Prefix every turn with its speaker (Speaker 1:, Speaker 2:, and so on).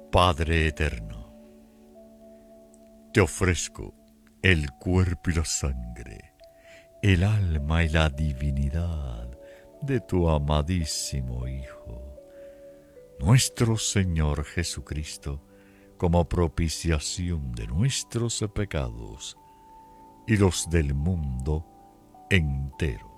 Speaker 1: Padre eterno, te ofrezco el cuerpo y la sangre, el alma y la divinidad de tu amadísimo Hijo, nuestro Señor Jesucristo, como propiciación de nuestros pecados y los del mundo entero.